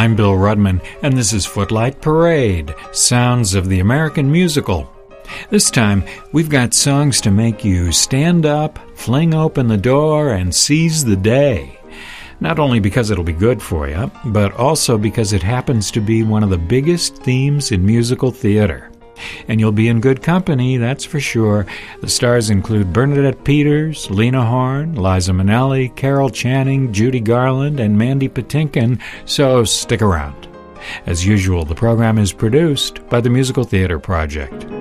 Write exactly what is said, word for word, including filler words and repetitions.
I'm Bill Rudman, and this is Footlight Parade, Sounds of the American Musical. This time, we've got songs to make you stand up, fling open the door, and seize the day. Not only because it'll be good for you, but also because it happens to be one of the biggest themes in musical theater. And you'll be in good company, that's for sure. The stars include Bernadette Peters, Lena Horne, Liza Minnelli, Carol Channing, Judy Garland, and Mandy Patinkin, so stick around. As usual, the program is produced by the Musical Theater Project.